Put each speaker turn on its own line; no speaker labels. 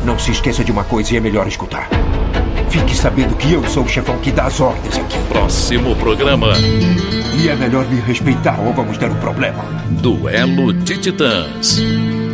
não se esqueça de uma coisa e é melhor escutar. Fique sabendo que eu sou o chefão que dá as ordens aqui.
Próximo programa.
E é melhor me respeitar ou vamos ter um problema.
Duelo de Titãs.